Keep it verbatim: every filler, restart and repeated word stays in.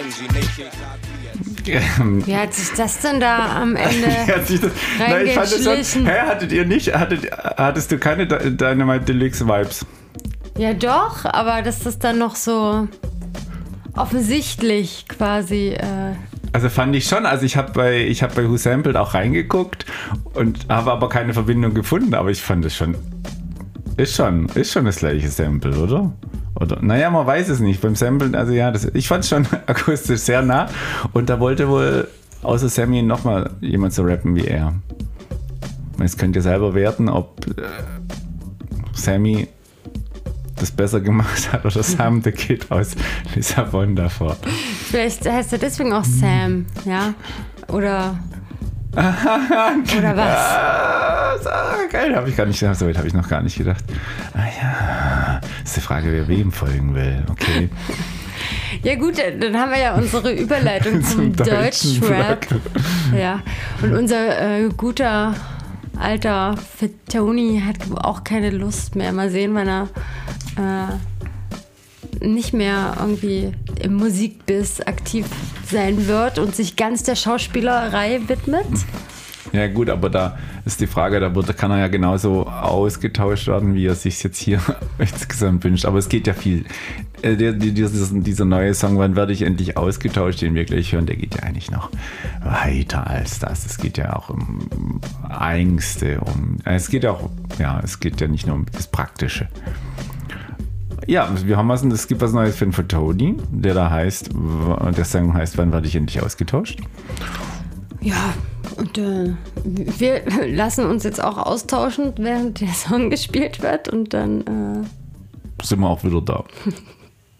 Wie hat sich das denn da am Ende Nein, ich fand das so, hä, hattet ihr nicht, hattet, hattest du keine Dynamite Deluxe Vibes? Ja doch, aber dass das dann noch so offensichtlich quasi... Äh Also fand ich schon, also ich habe bei, ich hab bei Who Sampled auch reingeguckt und habe aber keine Verbindung gefunden, aber ich fand es schon, ist schon, ist schon das gleiche Sample, oder? Oder, naja, man weiß es nicht. Beim Samplen, also ja, das, ich fand es schon akustisch sehr nah. Und da wollte wohl außer Sammy nochmal jemand so rappen wie er. Jetzt könnt ihr selber werten, ob äh, Sammy das besser gemacht hat oder Sam the Kid aus Lissabon davor. Vielleicht heißt er deswegen auch Sam, ja? Oder... Oder was? Ah, geil, habe ich gar nicht gedacht. So weit habe ich noch gar nicht gedacht. Ah ja, das ist die Frage, wer wem folgen will. Okay. Ja gut, dann haben wir ja unsere Überleitung zum, zum Deutschrap. Ja. Und unser äh, guter alter Fit Tony hat auch keine Lust mehr. Mal sehen, wann er äh, nicht mehr irgendwie im Musikbiss aktiv sein wird und sich ganz der Schauspielerei widmet. Ja gut, aber da ist die Frage, da wird, kann er ja genauso ausgetauscht werden, wie er sich jetzt hier insgesamt wünscht. Aber es geht ja viel. Äh, der, dieser, dieser neue Song, wann werde ich endlich ausgetauscht, den wir gleich hören, der geht ja eigentlich noch weiter als das. Es geht ja auch um Ängste, um es geht ja auch, ja, es geht ja nicht nur um das Praktische. Ja, wir haben was, es gibt was Neues für den Tony, der da heißt, der Song heißt, wann werde ich endlich ausgetauscht? Ja, und äh, wir lassen uns jetzt auch austauschen, während der Song gespielt wird und dann äh sind wir auch wieder da.